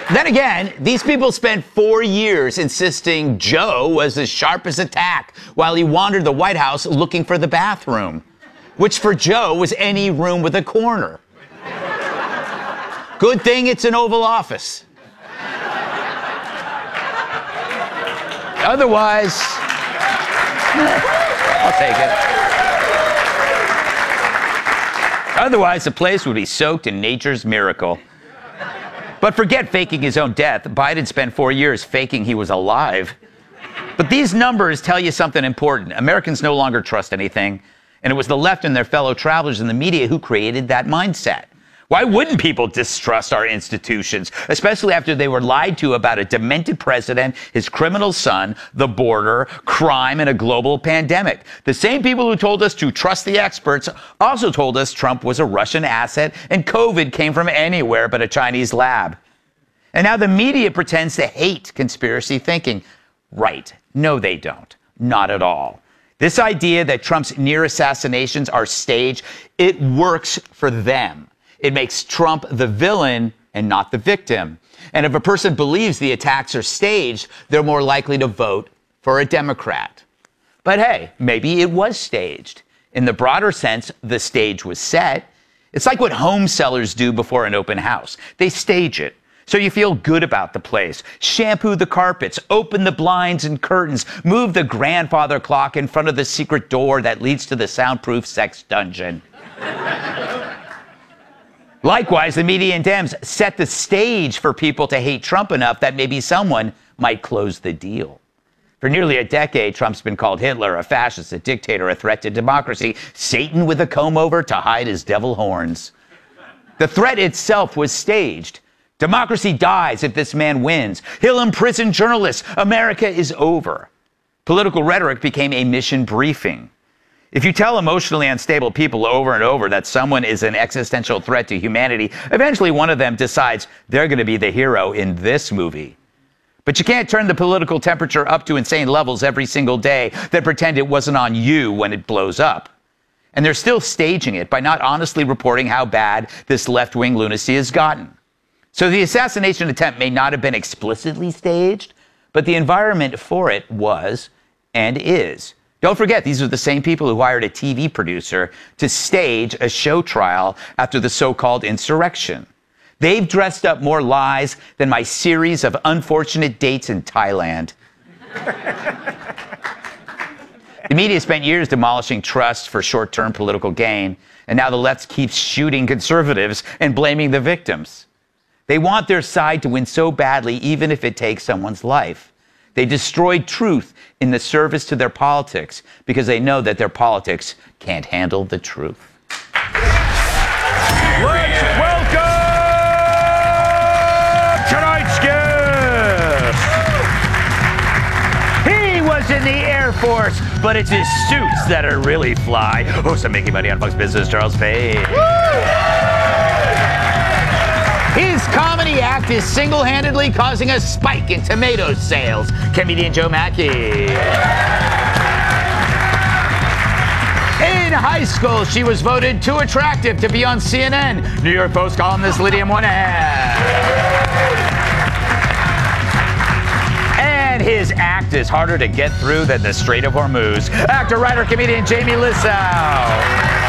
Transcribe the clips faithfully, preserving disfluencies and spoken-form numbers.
Then again, these people spent four years insisting Joe was as sharp as a tack while he wandered the White House looking for the bathroom, which for Joe was any room with a corner. Good thing it's an Oval Office. Otherwise, I'll take it. Otherwise, the place would be soaked in nature's miracle. But forget faking his own death. Biden spent four years faking he was alive. But these numbers tell you something important. Americans no longer trust anything. And it was the left and their fellow travelers in the media who created that mindset. Why wouldn't people distrust our institutions, especially after they were lied to about a demented president, his criminal son, the border, crime, and a global pandemic? The same people who told us to trust the experts also told us Trump was a Russian asset and COVID came from anywhere but a Chinese lab. And now the media pretends to hate conspiracy thinking. Right. No, they don't. Not at all. This idea that Trump's near assassinations are staged, it works for them. It makes Trump the villain and not the victim. And if a person believes the attacks are staged, they're more likely to vote for a Democrat. But hey, maybe it was staged. In the broader sense, the stage was set. It's like what home sellers do before an open house. They stage it. So you feel good about the place. Shampoo the carpets, open the blinds and curtains, move the grandfather clock in front of the secret door that leads to the soundproof sex dungeon. Likewise, the media and Dems set the stage for people to hate Trump enough that maybe someone might close the deal. For nearly a decade, Trump's been called Hitler, a fascist, a dictator, a threat to democracy, Satan with a comb-over to hide his devil horns. The threat itself was staged. Democracy dies if this man wins. He'll imprison journalists. America is over. Political rhetoric became a mission briefing. If you tell emotionally unstable people over and over that someone is an existential threat to humanity, eventually one of them decides they're going to be the hero in this movie. But you can't turn the political temperature up to insane levels every single day, then pretend it wasn't on you when it blows up. And they're still staging it by not honestly reporting how bad this left-wing lunacy has gotten. So the assassination attempt may not have been explicitly staged, but the environment for it was and is. Don't forget, these are the same people who hired a T V producer to stage a show trial after the so-called insurrection. They've dressed up more lies than my series of unfortunate dates in Thailand. The media spent years demolishing trust for short-term political gain, and now the left keeps shooting conservatives and blaming the victims. They want their side to win so badly, even if it takes someone's life. They destroyed truth in the service to their politics because they know that their politics can't handle the truth. Let's welcome tonight's guest. He was in the Air Force, but it's his suits that are really fly. Host of Making Money on Fox Business, Charles Payne. His comedy act is single-handedly causing a spike in tomato sales. Comedian Joe Mackey. In high school, she was voted too attractive to be on C N N. New York Post columnist Lydia Moynihan. And his act is harder to get through than the Strait of Hormuz. Actor, writer, comedian Jamie Lissow.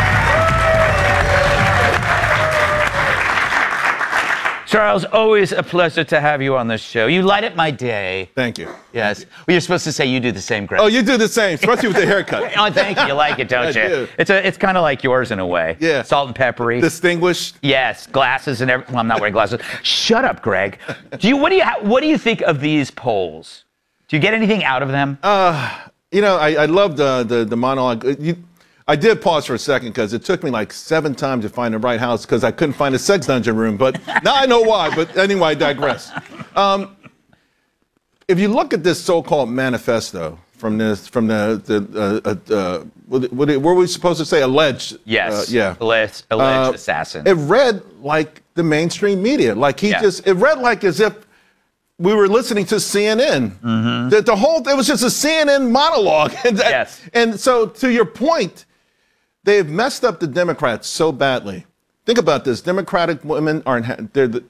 Charles, always a pleasure to have you on this show. You light up my day. Thank you. Yes. Well, you're supposed to say you do the same, Greg. Oh, you do the same, especially with the haircut. Oh, thank you. You like it, don't I you? do. It's a, it's kind of like yours in a way. Yeah. Salt and peppery. Distinguished. Yes. Glasses and everything. Well, I'm not wearing glasses. Shut up, Greg. Do you? What do you? What do you think of these polls? Do you get anything out of them? Uh, you know, I, I love the, the the monologue. You, I did pause for a second because it took me like seven times to find the right house because I couldn't find a sex dungeon room. But now I know why. But anyway, I digress. Um, if you look at this so-called manifesto from this, from the, the uh, uh, what, what, what were we supposed to say? Alleged. Yes. Uh, yeah. Alleged, alleged uh, assassin. It read like the mainstream media. Like he Yeah. just, it read like as if we were listening to C N N. Mm-hmm. The, the whole, it was just a C N N monologue. And that, Yes. And so to your point, they've messed up the Democrats so badly. Think about this. Democratic women are, they're the,